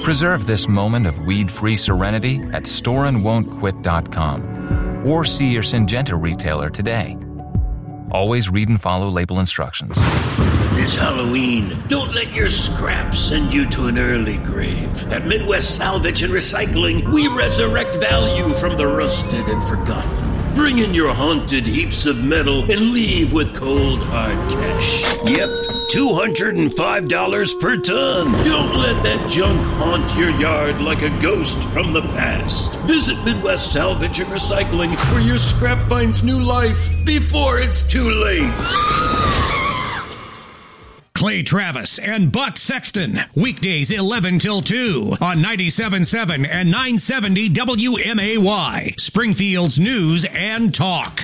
Preserve this moment of weed-free serenity at storeandwon'tquit.com or see your Syngenta retailer today. Always read and follow label instructions. This Halloween, don't let your scraps send you to an early grave. At Midwest Salvage and Recycling, we resurrect value from the rusted and forgotten. Bring in your haunted heaps of metal and leave with cold, hard cash. Yep, $205 per ton. Don't let that junk haunt your yard like a ghost from the past. Visit Midwest Salvage and Recycling, where your scrap finds new life before it's too late. Clay Travis and Buck Sexton, weekdays 11 till 2 on 97.7 and 970 WMAY, Springfield's News and Talk.